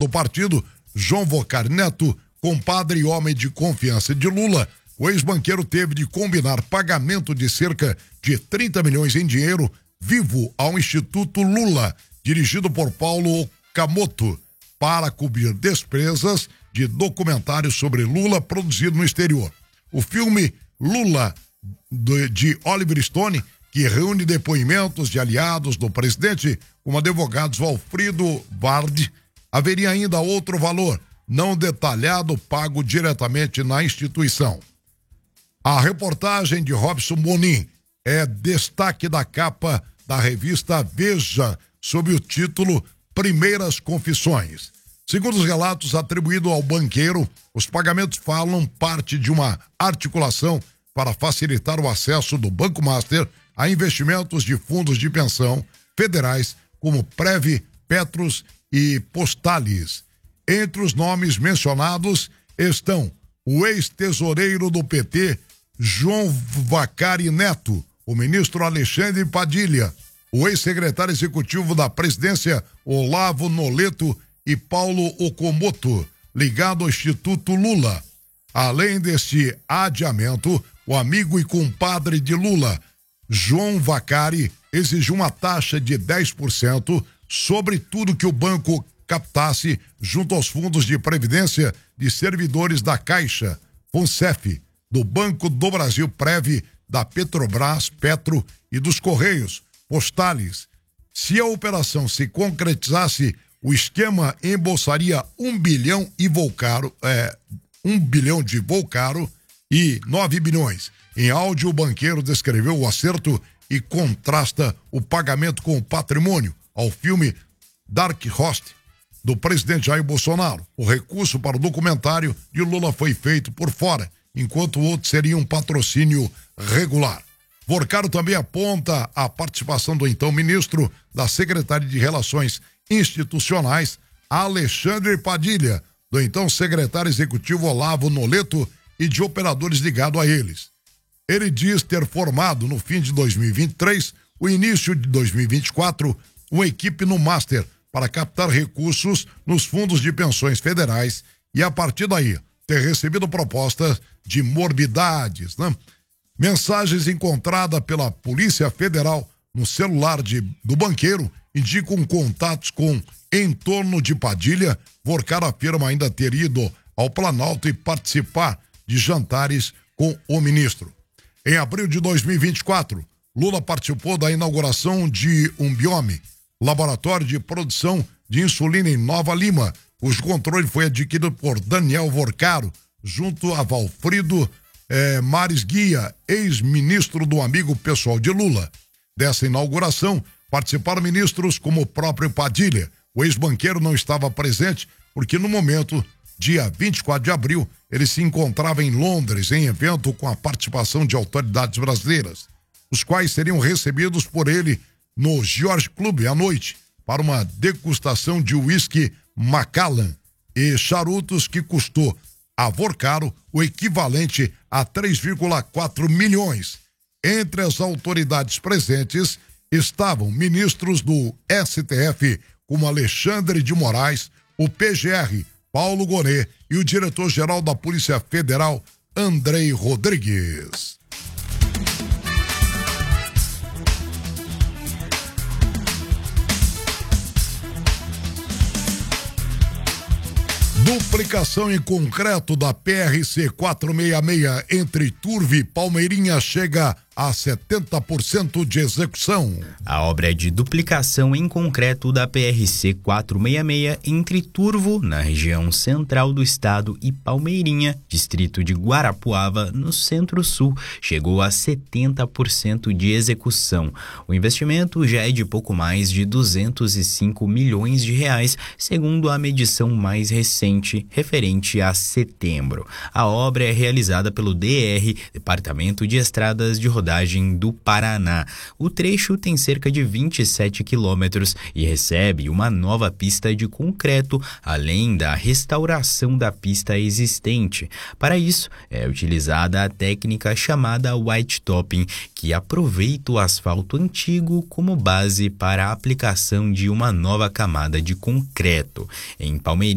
do partido, João Vocari Neto, compadre e homem de confiança de Lula, o ex-banqueiro teve de combinar pagamento de cerca de 30 milhões em dinheiro vivo ao Instituto Lula, dirigido por Paulo Okamoto, para cobrir despesas de documentário sobre Lula produzido no exterior. O filme Lula, de Oliver Stone, que reúne depoimentos de aliados do presidente, como advogados Valfrido Vard, haveria ainda outro valor, não detalhado, pago diretamente na instituição. A reportagem de Robson Bonin é destaque da capa da revista Veja, sob o título Primeiras Confissões. Segundo os relatos atribuídos ao banqueiro, os pagamentos falam parte de uma articulação para facilitar o acesso do Banco Master a investimentos de fundos de pensão federais como Prev, Petros e Postalis. Entre os nomes mencionados estão o ex-tesoureiro do PT, João Vocari Neto, o ministro Alexandre Padilha, o ex-secretário executivo da presidência, Olavo Noleto, e Paulo Okamoto, ligado ao Instituto Lula. Além deste adiamento, o amigo e compadre de Lula, João Vocari, exigiu uma taxa de 10% sobre tudo que o banco captasse junto aos fundos de previdência de servidores da Caixa, FONSEF, do Banco do Brasil, Prev, da Petrobras, Petro e dos Correios, Postalis. Se a operação se concretizasse, o esquema embolsaria 1 bilhão de Volcaro e 9 bilhões. Em áudio, o banqueiro descreveu o acerto e contrasta o pagamento com o patrimônio ao filme Dark Horse, do presidente Jair Bolsonaro. O recurso para o documentário de Lula foi feito por fora, enquanto o outro seria um patrocínio regular. Vocari também aponta a participação do então ministro da Secretaria de Relações Institucionais, Alexandre Padilha, do então secretário executivo Olavo Noleto e de operadores ligados a eles. Ele diz ter formado no fim de 2023, o início de 2024, uma equipe no Master para captar recursos nos fundos de pensões federais e, a partir daí, ter recebido propostas de morbidades, né? Mensagens encontradas pela Polícia Federal no celular do banqueiro indicam contatos com entorno de Padilha. Vocari afirma ainda ter ido ao Planalto e participar de jantares com o ministro. Em abril de 2024, Lula participou da inauguração de um Biome, laboratório de produção de insulina em Nova Lima, cujo controle foi adquirido por Daniel Vocari, junto a Valfrido Mares Guia, ex-ministro do amigo pessoal de Lula. Dessa inauguração, participaram ministros como o próprio Padilha. O ex-banqueiro não estava presente porque no momento, dia 24 de abril, ele se encontrava em Londres em evento com a participação de autoridades brasileiras, os quais seriam recebidos por ele no George Club à noite para uma degustação de uísque Macallan e charutos que custou a Vocari o equivalente a 3,4 milhões. Entre as autoridades presentes estavam ministros do STF, como Alexandre de Moraes, o PGR, Paulo Gonet, e o diretor-geral da Polícia Federal, Andrei Rodrigues. Duplicação em concreto da PRC 466 entre Turvo e Palmeirinha chega a 70% de execução. A obra é de duplicação em concreto da PRC 466 entre Turvo, na região central do estado, e Palmeirinha, distrito de Guarapuava, no centro-sul, chegou a 70% de execução. O investimento já é de pouco mais de 205 milhões de reais, segundo a medição mais recente, referente a setembro. A obra é realizada pelo DR, Departamento de Estradas de Rodagem do Paraná. O trecho tem cerca de 27 quilômetros e recebe uma nova pista de concreto, além da restauração da pista existente. Para isso, é utilizada a técnica chamada white topping, que aproveita o asfalto antigo como base para a aplicação de uma nova camada de concreto. Em Palmeiras,